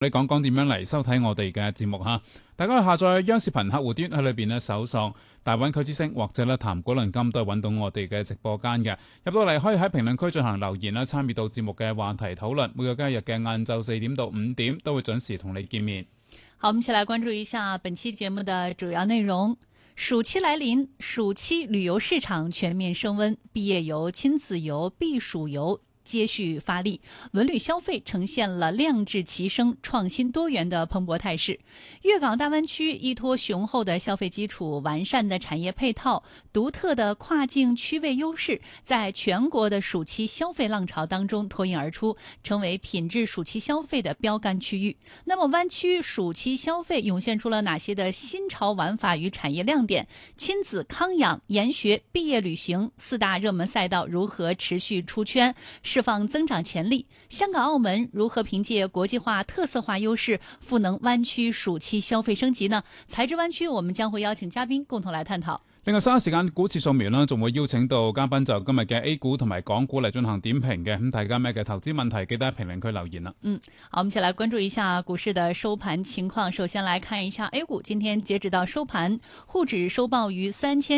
你講講點樣嚟收睇我哋嘅節目哈？大家下載央視頻客戶端喺裏邊咧搜索大灣區之聲或者咧談古論今都係揾到我哋嘅直播間嘅。入到嚟可以喺評論區進行留言啦，參與到節目嘅話題討論。每個交易日嘅晏晝4點到5點都會準時同你見面。 好，我們一起來關注一下本期節目的主要內容。暑期來臨，暑期旅遊市場全面升溫，畢業遊、親子遊、避暑遊接續發力，文旅消費呈現了量質齊升、創新多元的蓬勃態勢。粵港大灣區依託雄厚的消費基礎、完善的產業配套、獨特的跨境區位優勢，在全國的暑期消費浪潮當中脫穎而出，成為品質暑期消費的標杆區域。那麼灣區暑期消費湧現出了哪些的新潮玩法與產業亮點？親子康養、研學、畢業旅行四大熱門賽道如何持續出圈？釋放增長潛力，香港、澳門如何憑借國際化、特色化優勢賦能灣區暑期消費升級呢？財智灣區，我們將會邀請嘉賓共同來探討。 另外稍後時間股市掃描啦，仲會邀請到嘉賓就今日嘅 A 股同埋港股嚟進行點評嘅。咁大家咩嘅投資問題，記得喺評論區留言啦。 好，我們一起來關注一下股市的收盤情況。首先來看一下 A 股，今天截止到收盤，滬指收報於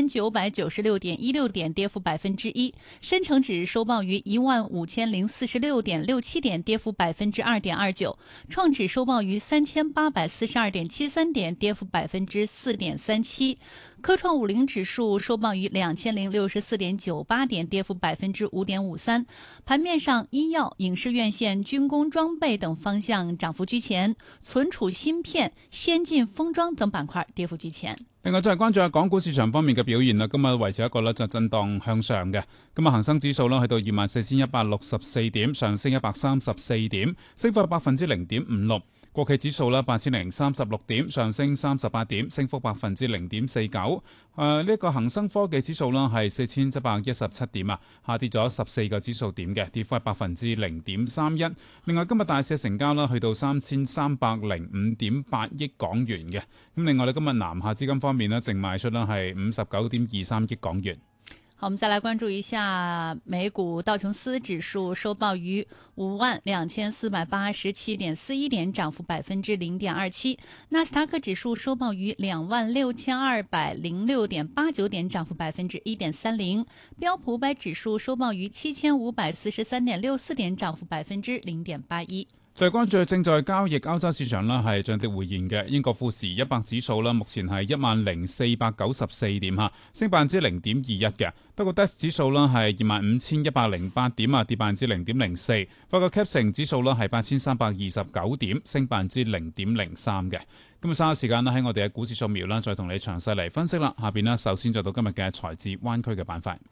3996.16點，跌幅1%；深成指收報於15046.67點，跌幅2.29%；創指收報於3842.73點，跌幅4.37%；科創50指數收報於2064.98點，跌幅5.53%。盤面上，醫藥、影視院線、軍工裝備等方向漲幅居前，存儲芯片、先進封裝等板塊跌幅居前。 另外再關注下港股市場方面嘅表現啦，今日維持一個咧就震盪向上嘅。今日恒生指數咧去到24,164點，上升134點，升幅0.56%。國企指數啦8036點，上升38點，升幅0.49%。呢個恒生科技指數啦係4717點啊，下跌咗14個指數點嘅，跌幅係0.31%。另外今日大市成交啦去到3305.8億港元嘅。咁另外咧今日南下資金方面咧淨賣出啦係59.23億港元。 好，我們再來關注一下美股道瓊斯指數收報於52487.41點，漲幅0.27%；納斯達克指數收報於26206.89點，漲幅1.30%；標普500指數收報於7543.64點，漲幅0.81%。 再關注正在交易歐洲市場啦，係漲跌回現嘅英國富時100指數啦，目前係10,494點嚇，升0.21%嘅。德國 DAX 指數啦係25,108點啊，跌0.04%。法國 CAC 指數啦係8,329點，升0.03%嘅。今日稍後時間啦，喺我哋嘅股市掃描啦，再同你詳細嚟分析啦。下邊呢，首先做到今日嘅財智灣區嘅板塊。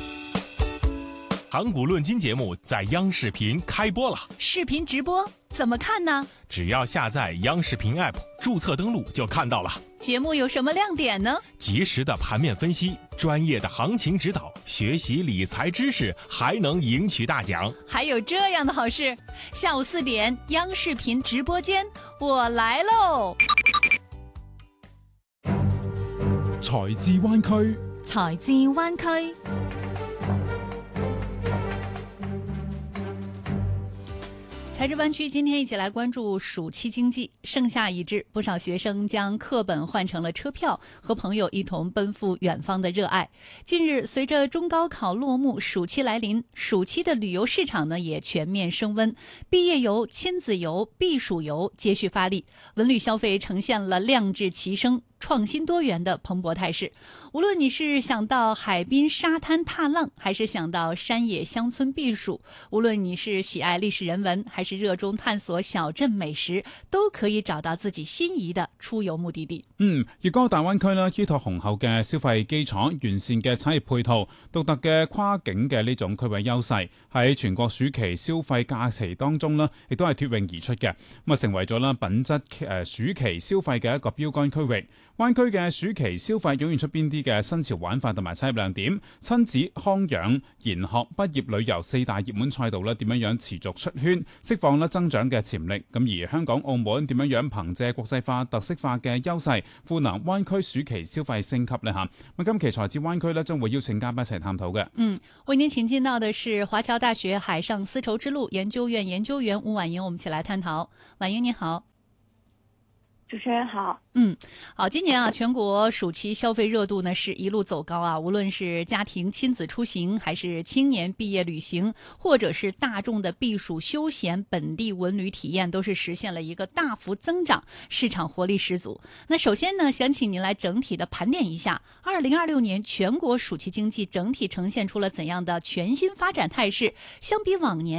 港股論金節目在央視頻開播了， 視頻直播怎麼看呢？ 只要下載央視頻 App， 註冊登錄就看到了。 節目有什麼亮點呢？ 及時的盤面分析，專業的行情指導，學習理財知識，還能贏取大獎。 還有這樣的好事，下午4點央視頻直播間，我來嘍！ 財智灣區， 財智灣區。財智灣區今天一起來關注暑期經濟。盛夏已至，不少學生將課本換成了車票，和朋友一同奔赴遠方的熱愛。近日，隨着中高考落幕，暑期來臨，暑期的旅遊市場呢也全面升溫，畢業遊、親子遊、避暑遊接續發力，文旅消費呈現了量質齊升、創新多元的蓬勃態勢。無論你是想到海濱沙灘踏浪，還是想到山野鄉村避暑，無論你是喜愛歷史人文，還是熱衷探索小鎮美食，都可以找到自己心儀的出遊目的地。 粵港澳大灣區呢，依託雄厚嘅消費基礎、完善嘅產業配套、獨特嘅跨境嘅呢種區域優勢，喺全國暑期消費假期當中呢，亦都係脫穎而出嘅，咁啊成為咗啦品質暑期消費嘅一個標杆區域。 灣區嘅暑期消費湧現出邊啲嘅新潮玩法同埋產業亮點？親子、康養、研學、畢業旅遊四大熱門賽道咧點樣持續出圈，釋放咧增長嘅潛力？咁而香港、澳門點樣憑藉國際化、特色化嘅優勢，賦能灣區暑期消費升級呢？咁今期財智灣區咧將會邀請嘉賓一齊探討嘅。 為您請進到的是華僑大學海上絲綢之路研究院研究員吳婉瑩，我們一起來探討。婉瑩你好。 主持人好。 好，今年全國暑期消費熱度呢是一路走高啊，無論是家庭親子出行，還是青年畢業旅行，或者是大眾的避暑休閒本地文旅體驗，都是實現了一個大幅增長，市場活力十足。那首先呢，想請您來整體的盤點一下2026年全國暑期經濟整體呈現出了怎樣的全新發展態勢，相比往年